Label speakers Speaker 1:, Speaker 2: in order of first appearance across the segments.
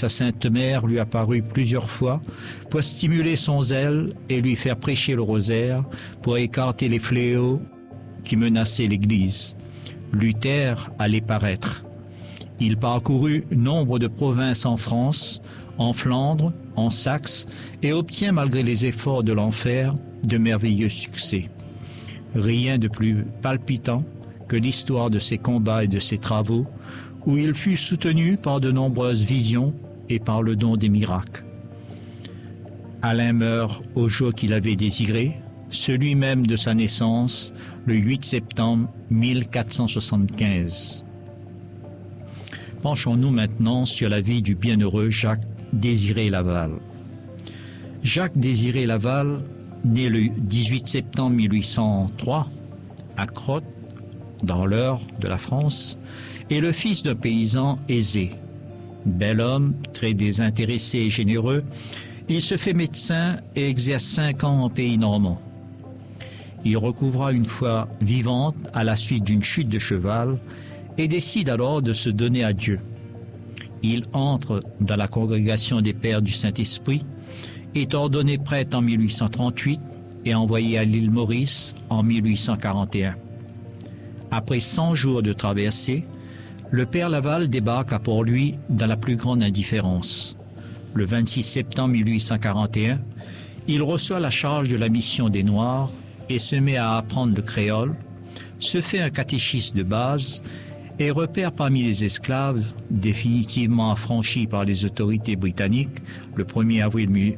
Speaker 1: sa sainte mère lui apparut plusieurs fois pour stimuler son zèle et lui faire prêcher le rosaire pour écarter les fléaux qui menaçaient l'Église. Luther allait paraître. Il parcourut nombre de provinces en France, en Flandre, en Saxe, et obtient, malgré les efforts de l'enfer, de merveilleux succès. Rien de plus palpitant que l'histoire de ses combats et de ses travaux, où il fut soutenu par de nombreuses visions et par le don des miracles. Alain meurt au jour qu'il avait désiré, celui même de sa naissance, le 8 septembre 1475. Penchons-nous maintenant sur la vie du bienheureux Jacques Désiré Laval. Jacques Désiré Laval, né le 18 septembre 1803 à Crotts, dans l'Eure de la France, est le fils d'un paysan aisé. Bel homme, très désintéressé et généreux, il se fait médecin et exerce 5 ans en pays normand. Il recouvra une foi vivante à la suite d'une chute de cheval et décide alors de se donner à Dieu. Il entre dans la congrégation des Pères du Saint-Esprit, est ordonné prêtre en 1838 et envoyé à l'île Maurice en 1841. Après 100 jours de traversée, le père Laval débarque à Port-Louis dans la plus grande indifférence. Le 26 septembre 1841, il reçoit la charge de la mission des Noirs et se met à apprendre le créole, se fait un catéchisme de base et repère parmi les esclaves, définitivement affranchis par les autorités britanniques le 1er avril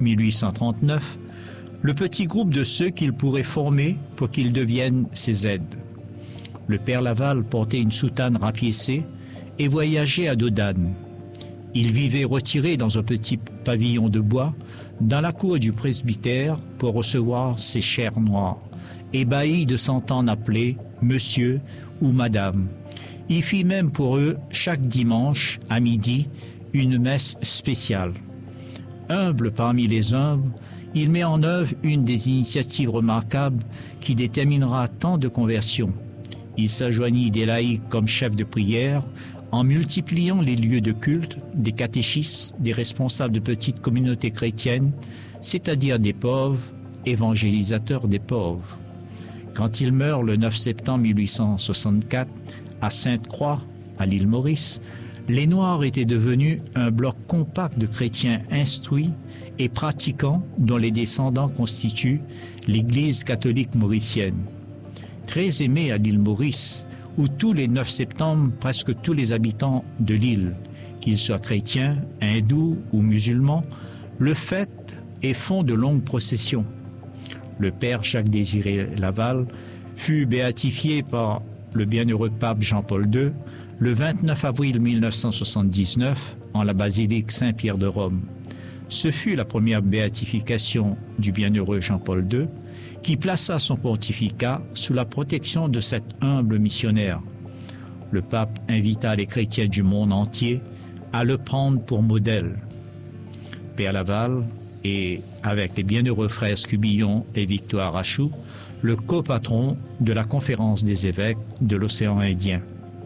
Speaker 1: 1839, le petit groupe de ceux qu'il pourrait former pour qu'ils deviennent ses aides. Le père Laval portait une soutane rapiécée et voyageait à dos d'âne. Il vivait retiré dans un petit pavillon de bois dans la cour du presbytère pour recevoir ses chers noirs, ébahis de s'entendre appeler monsieur ou madame. Il fit même pour eux chaque dimanche à midi une messe spéciale. Humble parmi les humbles, il met en œuvre une des initiatives remarquables qui déterminera tant de conversions. Il s'ajoignit des laïcs comme chef de prière en multipliant les lieux de culte, des catéchistes, des responsables de petites communautés chrétiennes, c'est-à-dire des pauvres, évangélisateurs des pauvres. Quand il meurt le 9 septembre 1864 à Sainte-Croix, à l'île Maurice, les Noirs étaient devenus un bloc compact de chrétiens instruits et pratiquants dont les descendants constituent l'Église catholique mauricienne. Très aimé à l'île Maurice, où tous les 9 septembre, presque tous les habitants de l'île, qu'ils soient chrétiens, hindous ou musulmans, le fêtent et font de longues processions. Le père Jacques Désiré Laval fut béatifié par le bienheureux pape Jean-Paul II le 29 avril 1979 en la basilique Saint-Pierre de Rome. Ce fut la première béatification du bienheureux Jean-Paul II qui plaça son pontificat sous la protection de cet humble missionnaire. Le pape invita les chrétiens du monde entier à le prendre pour modèle. Père Laval est, avec les bienheureux frères Scubillon et Victoire Rachou, le copatron de la conférence des évêques de l'océan Indien.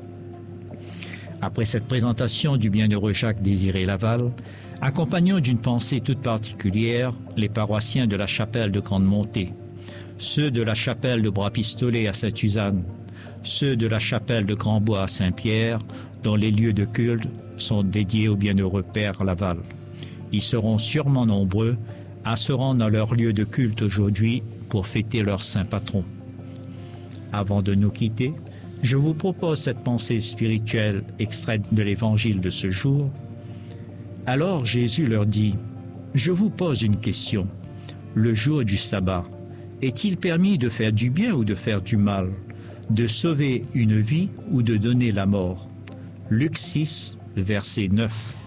Speaker 1: Après cette présentation du bienheureux Jacques Désiré Laval, accompagnons d'une pensée toute particulière les paroissiens de la chapelle de Grande-Montée, ceux de la chapelle de Bois-Pistolet à Sainte-Suzanne, ceux de la chapelle de Grand-Bois à Saint-Pierre, dont les lieux de culte sont dédiés au bienheureux Père Laval. Ils seront sûrement nombreux à se rendre dans leur lieu de culte aujourd'hui pour fêter leur saint patron. Avant de nous quitter, je vous propose cette pensée spirituelle extraite de l'évangile de ce jour. Alors Jésus leur dit, « Je vous pose une question. Le jour du sabbat, est-il permis de faire du bien ou de faire du mal, de sauver une vie ou de donner la mort ?» Luc 6, verset 9.